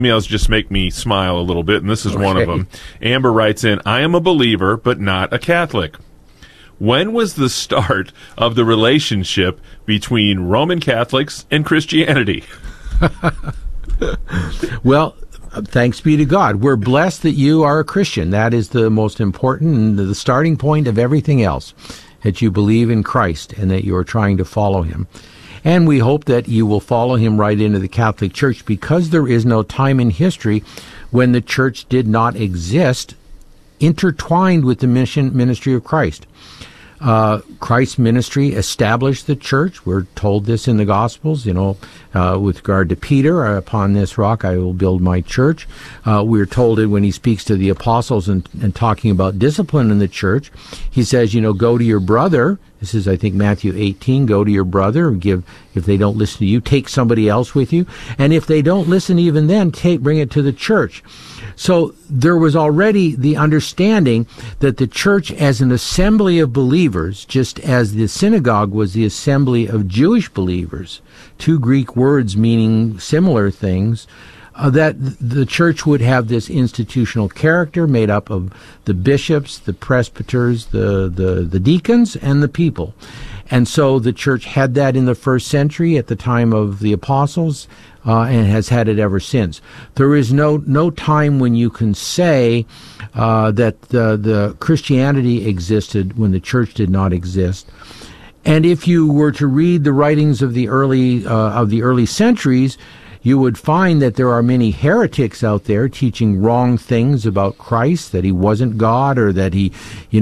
Emails just make me smile a little bit, and this is one of them. Amber writes in, I am a believer, but not a Catholic. When was the start of the relationship between Roman Catholics and Christianity? Well, thanks be to God. We're blessed that you are a Christian. That is the most important and the starting point of everything else, that you believe in Christ and that you are trying to follow him. And we hope that you will follow him right into the Catholic Church, because there is no time in history when the Church did not exist intertwined with the ministry of Christ. Christ's ministry established the church. We're told this in the Gospels, with regard to Peter, upon this rock I will build my church. We're told it when he speaks to the apostles and talking about discipline in the church. He says, go to your brother. This is, I think, Matthew 18. Go to your brother. If they don't listen to you, take somebody else with you. And if they don't listen even then, bring it to the church. So there was already the understanding that the church as an assembly of believers, just as the synagogue was the assembly of Jewish believers, two Greek words meaning similar things, that the church would have this institutional character made up of the bishops, the presbyters, the deacons, and the people. And so the church had that in the first century at the time of the apostles, and has had it ever since. There is no time when you can say that the Christianity existed when the church did not exist. And if you were to read the writings of the early centuries, you would find that there are many heretics out there teaching wrong things about Christ, that he wasn't God, or that he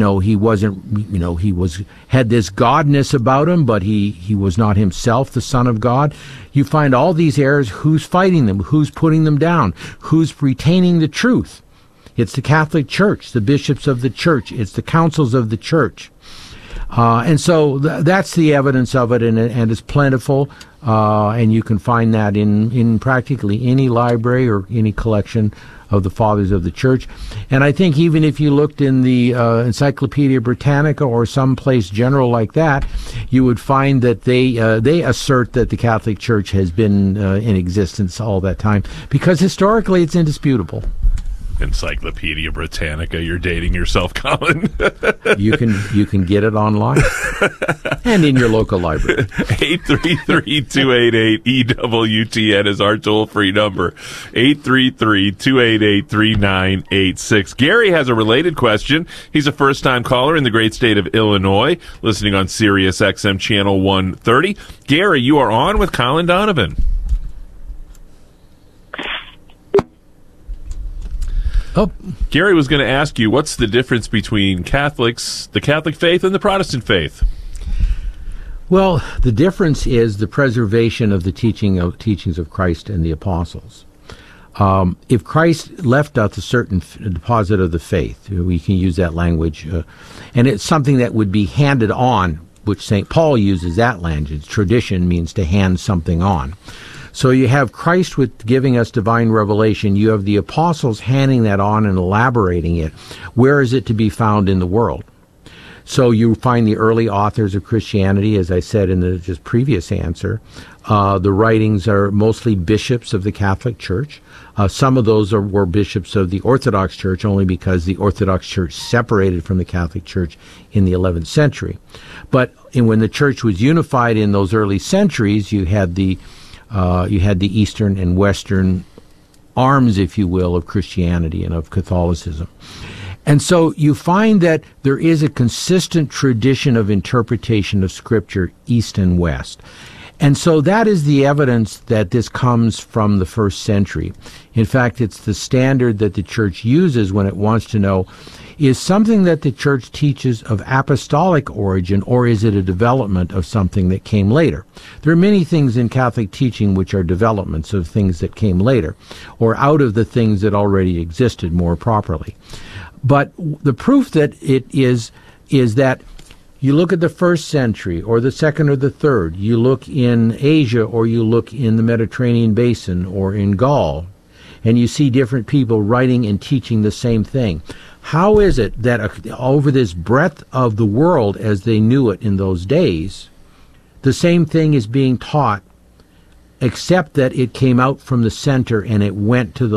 had this godness about him, but he was not himself the Son of God. You find all these errors. Who's fighting them? Who's putting them down? Who's retaining the truth? It's the Catholic Church, the bishops of the church. It's the councils of the church. And so that's the evidence of it, and it's plentiful, and you can find that in practically any library or any collection of the Fathers of the Church. And I think even if you looked in the Encyclopedia Britannica or someplace general like that, you would find that they assert that the Catholic Church has been in existence all that time, because historically it's indisputable. Encyclopedia Britannica, you're dating yourself, Colin. You can get it online and in your local library. 833-288-EWTN is our toll-free number. 833-288-3986. Gary has a related question. He's a first-time caller in the great state of Illinois, listening on Sirius XM Channel 130. Gary, you are on with Colin Donovan. Oh. Gary was going to ask you, what's the difference between Catholics, the Catholic faith, and the Protestant faith? Well, the difference is the preservation of the teachings of Christ and the apostles. If Christ left out a certain deposit of the faith, we can use that language, and it's something that would be handed on, which St. Paul uses that language. Tradition means to hand something on. So you have Christ with giving us divine revelation. You have the apostles handing that on and elaborating it. Where is it to be found in the world? So you find the early authors of Christianity, as I said in the just previous answer. The writings are mostly bishops of the Catholic Church. Some of those were bishops of the Orthodox Church, only because the Orthodox Church separated from the Catholic Church in the 11th century. But when the Church was unified in those early centuries, you had the Eastern and Western arms, if you will, of Christianity and of Catholicism. And so you find that there is a consistent tradition of interpretation of Scripture, East and West. And so that is the evidence that this comes from the first century. In fact, it's the standard that the Church uses when it wants to know, is something that the Church teaches of apostolic origin, or is it a development of something that came later? There are many things in Catholic teaching which are developments of things that came later, or out of the things that already existed more properly. But the proof that it is that you look at the first century, or the second or the third, you look in Asia, or you look in the Mediterranean basin, or in Gaul, and you see different people writing and teaching the same thing. How is it that over this breadth of the world as they knew it in those days, the same thing is being taught except that it came out from the center and it went to the